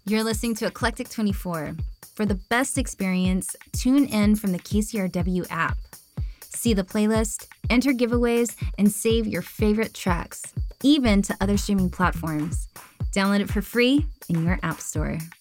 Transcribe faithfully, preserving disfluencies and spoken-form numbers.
You're listening to Eclectic twenty-four. For the best experience, tune in from the K C R W app. See the playlist, enter giveaways, and save your favorite tracks, even to other streaming platforms. Download it for free in your app store.